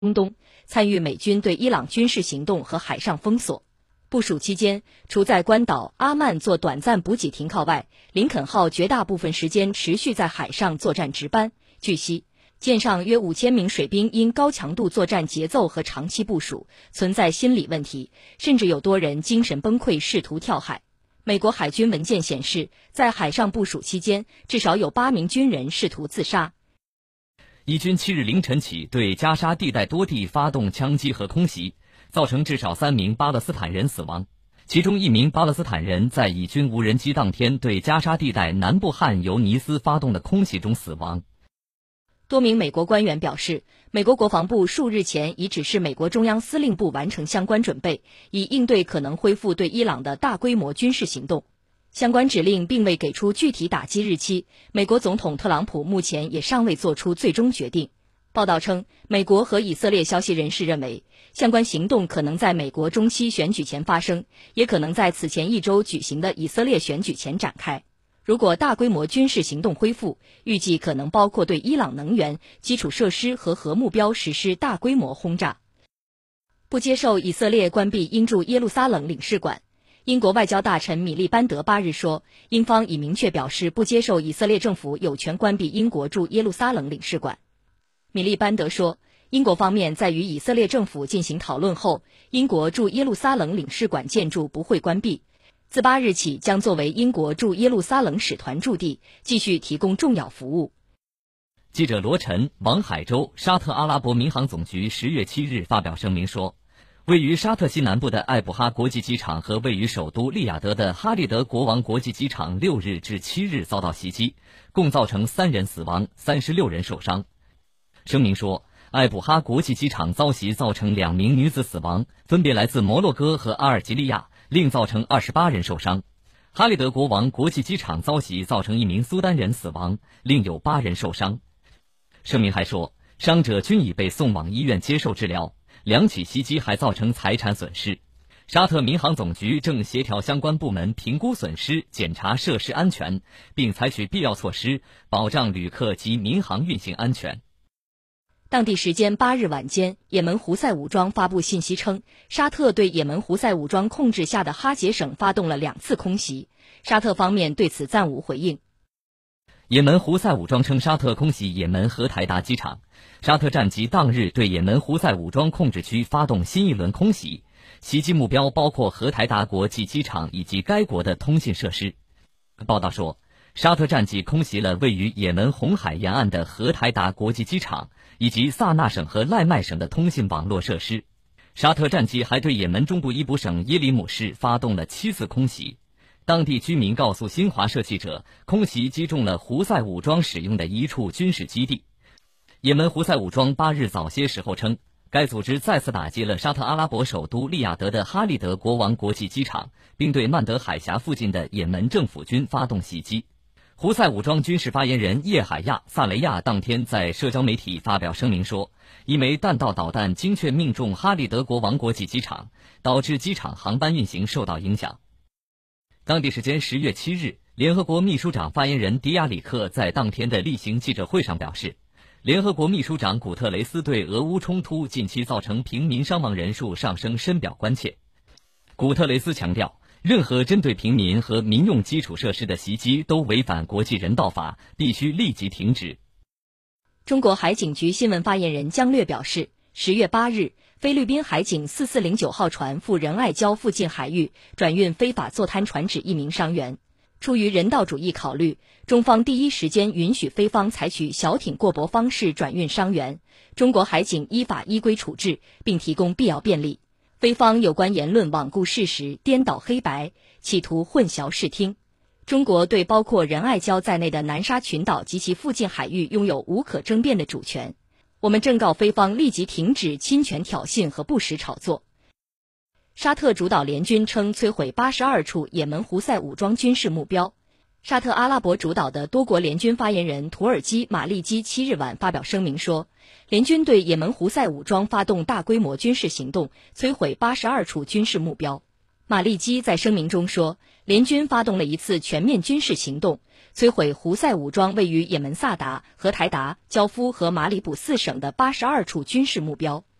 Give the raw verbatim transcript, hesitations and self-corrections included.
中东，参与美军对伊朗军事行动和海上封锁。部署期间，除在关岛阿曼做短暂补给停靠外，林肯号绝大部分时间持续在海上作战值班。据悉，舰上约五千名水兵因高强度作战节奏和长期部署，存在心理问题，甚至有多人精神崩溃，试图跳海。美国海军文件显示，在海上部署期间，至少有八名军人试图自杀。 以军七日凌晨起对加沙地带多地发动枪击和空袭，造成至少三名巴勒斯坦人死亡，其中一名巴勒斯坦人在以军无人机当天对加沙地带南部汉尤尼斯发动的空袭中死亡。 多名美国官员表示，美国国防部数日前已指示美国中央司令部完成相关准备，以应对可能恢复对伊朗的大规模军事行动。相关指令并未给出具体打击日期，美国总统特朗普目前也尚未做出最终决定。报道称，美国和以色列消息人士认为，相关行动可能在美国中期选举前发生，也可能在此前一周举行的以色列选举前展开。如果大规模军事行动恢复，预计可能包括对伊朗能源、基础设施和核目标实施大规模轰炸。不接受以色列关闭英驻耶路撒冷领事馆。英国外交大臣米利班德八日说，英方已明确表示不接受以色列政府有权关闭英国驻耶路撒冷领事馆。米利班德说，英国方面在与以色列政府进行讨论后，英国驻耶路撒冷领事馆建筑不会关闭，自八日起将作为英国驻耶路撒冷使团驻地，继续提供重要服务。 记者罗晨、王海洲，沙特阿拉伯民航总局十月七日发表声明说，位于沙特西南部的艾布哈国际机场和位于首都利雅得的哈利德国王国际机场六日至七日遭到袭击，共造成三人死亡，三十六人受伤。声明说，艾布哈国际机场遭袭造成两名女子死亡，分别来自摩洛哥和阿尔及利亚，另造成二十八人受伤。哈利德国王国际机场遭袭造成一名苏丹人死亡，另有八人受伤。声明还说，伤者均已被送往医院接受治疗。两起袭击还造成财产损失，沙特民航总局正协调相关部门评估损失，检查设施安全，并采取必要措施，保障旅客及民航运行安全。 当地时间八日晚间，也门胡塞武装发布信息称，沙特对也门胡塞武装控制下的哈杰省发动了两次空袭，沙特方面对此暂无回应。 也门胡塞武装称，沙特空袭也门荷台达机场。沙特战机当日对也门胡塞武装控制区发动新一轮空袭，袭击目标包括荷台达国际机场以及该国的通信设施。报道说，沙特战机空袭了位于也门红海沿岸的荷台达国际机场以及萨那省和赖麦省的通信网络设施。沙特战机还对也门中部伊卜省耶里姆市发动了七次空袭。当地居民告诉新华社记者，空袭击中了胡塞武装使用的一处军事基地。也门胡塞武装八日早些时候称，该组织再次打击了沙特阿拉伯首都利雅得的哈利德国王国际机场，并对曼德海峡附近的也门政府军发动袭击。胡塞武装军事发言人叶海亚·萨雷亚当天在社交媒体发表声明说，一枚弹道导弹精确命中哈利德国王国际机场，导致机场航班运行受到影响。当地时间十月七日，联合国秘书长发言人迪亚里克在当天的例行记者会上表示，联合国秘书长古特雷斯对俄乌冲突近期造成平民伤亡人数上升深表关切。古特雷斯强调，任何针对平民和民用基础设施的袭击都违反国际人道法，必须立即停止。 中国海警局新闻发言人姜略表示，十月八日，菲律宾海警四四零九号船赴仁爱礁附近海域转运非法坐滩船只一名伤员。出于人道主义考虑，中方第一时间允许菲方采取小艇过驳方式转运伤员，中国海警依法依规处置，并提供必要便利。菲方有关言论罔顾事实、颠倒黑白，企图混淆视听。中国对包括仁爱礁在内的南沙群岛及其附近海域拥有无可争辩的主权。我们正告菲方立即停止侵权挑衅和不实炒作。沙特主导联军称摧毁八十二处也门胡塞武装军事目标。沙特阿拉伯主导的多国联军发言人土耳其马利基七日晚发表声明说，联军对也门胡塞武装发动大规模军事行动，摧毁八十二处军事目标。马利基在声明中说，联军发动了一次全面军事行动， 摧毁胡塞武装位于也门萨达、荷台达、焦夫和马里卜四省的八十二处军事目标。